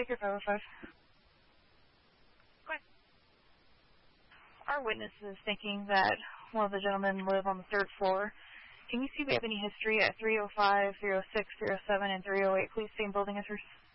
take your 505. Go ahead. Our witness is thinking that one of the gentlemen live on the 3rd floor. Can you see if we have any history at 305, 306, 307, and 308? Please, same building address.